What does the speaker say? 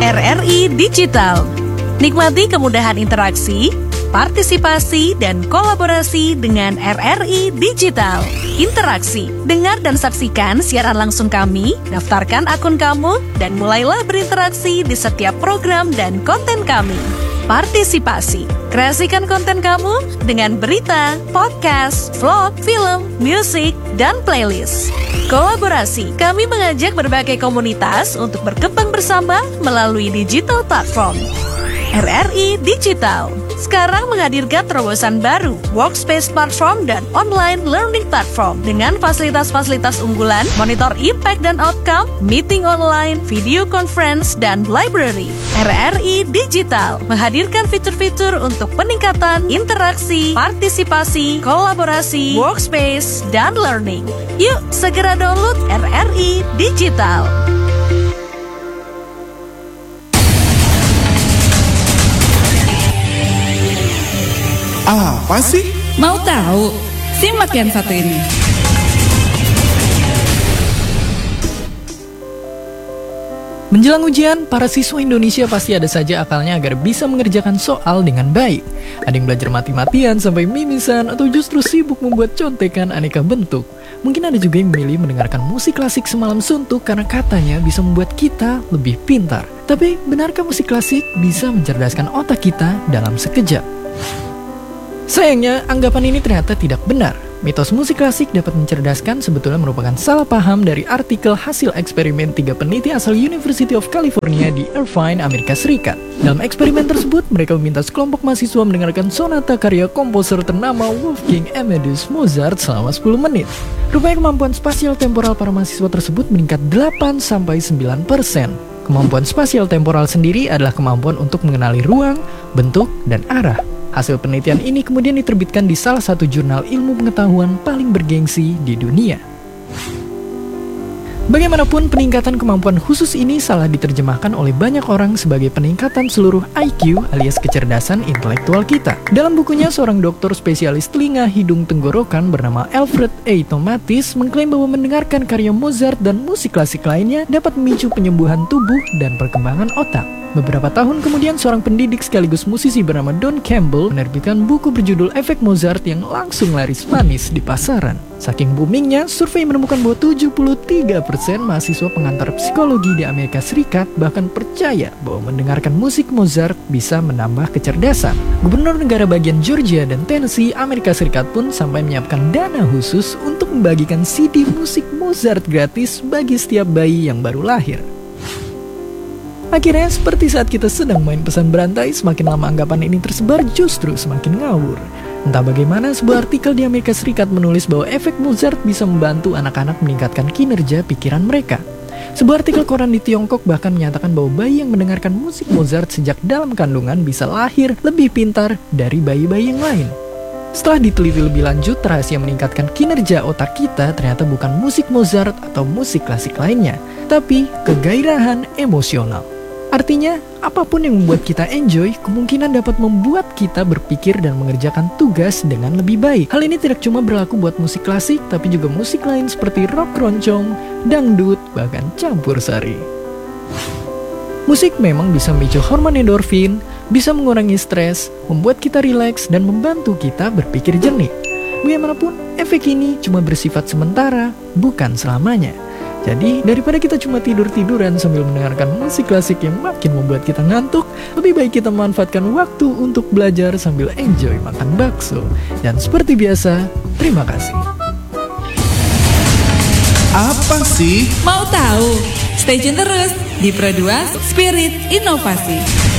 RRI Digital. Nikmati kemudahan interaksi, partisipasi, dan kolaborasi dengan RRI Digital. Interaksi, dengar dan saksikan siaran langsung kami, daftarkan akun kamu, dan mulailah berinteraksi di setiap program dan konten kami. Partisipasi, kreasikan konten kamu dengan berita, podcast, vlog, film, musik, dan playlist. Kolaborasi, kami mengajak berbagai komunitas untuk berkembang bersama melalui digital platform. RRI Digital sekarang menghadirkan terobosan baru, workspace platform dan online learning platform dengan fasilitas-fasilitas unggulan, monitor impact dan outcome, meeting online, video conference, dan library. RRI Digital menghadirkan fitur-fitur untuk peningkatan interaksi, partisipasi, kolaborasi, workspace, dan learning. Yuk segera download RRI Digital. Apa sih? Mau tahu? Simak yang satu ini. Menjelang ujian, para siswa Indonesia pasti ada saja akalnya agar bisa mengerjakan soal dengan baik. Ada yang belajar mati-matian sampai mimisan atau justru sibuk membuat contekan aneka bentuk. Mungkin ada juga yang memilih mendengarkan musik klasik semalam suntuk karena katanya bisa membuat kita lebih pintar. Tapi benarkah musik klasik bisa mencerdaskan otak kita dalam sekejap? Sayangnya, anggapan ini ternyata tidak benar. Mitos musik klasik dapat mencerdaskan sebetulnya merupakan salah paham dari artikel hasil eksperimen 3 peneliti asal University of California di Irvine, Amerika Serikat. Dalam eksperimen tersebut, mereka meminta sekelompok mahasiswa mendengarkan sonata karya komposer ternama Wolfgang Amadeus Mozart selama 10 menit. Rupanya kemampuan spasial temporal para mahasiswa tersebut meningkat 8-9%. Kemampuan spasial temporal sendiri adalah kemampuan untuk mengenali ruang, bentuk, dan arah. Hasil penelitian ini kemudian diterbitkan di salah satu jurnal ilmu pengetahuan paling bergengsi di dunia. Bagaimanapun, peningkatan kemampuan khusus ini salah diterjemahkan oleh banyak orang sebagai peningkatan seluruh IQ alias kecerdasan intelektual kita. Dalam bukunya, seorang dokter spesialis telinga, hidung, tenggorokan bernama Alfred A. Tomatis mengklaim bahwa mendengarkan karya Mozart dan musik klasik lainnya dapat memicu penyembuhan tubuh dan perkembangan otak. Beberapa tahun kemudian, seorang pendidik sekaligus musisi bernama Don Campbell menerbitkan buku berjudul Efek Mozart yang langsung laris manis di pasaran. Saking boomingnya, survei menemukan bahwa 73% mahasiswa pengantar psikologi di Amerika Serikat bahkan percaya bahwa mendengarkan musik Mozart bisa menambah kecerdasan. Gubernur negara bagian Georgia dan Tennessee, Amerika Serikat pun sampai menyiapkan dana khusus untuk membagikan CD musik Mozart gratis bagi setiap bayi yang baru lahir. Akhirnya, seperti saat kita sedang main pesan berantai, semakin lama anggapan ini tersebar justru semakin ngawur. Entah bagaimana, sebuah artikel di Amerika Serikat menulis bahwa efek Mozart bisa membantu anak-anak meningkatkan kinerja pikiran mereka. Sebuah artikel koran di Tiongkok bahkan menyatakan bahwa bayi yang mendengarkan musik Mozart sejak dalam kandungan bisa lahir lebih pintar dari bayi-bayi yang lain. Setelah diteliti lebih lanjut, rahasia meningkatkan kinerja otak kita ternyata bukan musik Mozart atau musik klasik lainnya, tapi kegairahan emosional. Artinya, apapun yang membuat kita enjoy, kemungkinan dapat membuat kita berpikir dan mengerjakan tugas dengan lebih baik. Hal ini tidak cuma berlaku buat musik klasik, tapi juga musik lain seperti rock keroncong, dangdut, bahkan campur sari. Musik memang bisa memicu hormon endorfin, bisa mengurangi stres, membuat kita rileks, dan membantu kita berpikir jernih. Bagaimanapun, efek ini cuma bersifat sementara, bukan selamanya. Jadi, daripada kita cuma tidur-tiduran sambil mendengarkan musik klasik yang makin membuat kita ngantuk, lebih baik kita memanfaatkan waktu untuk belajar sambil enjoy makan bakso. Dan seperti biasa, terima kasih. Apa sih? Mau tahu? Stay tune terus di Pro 2 Spirit Inovasi.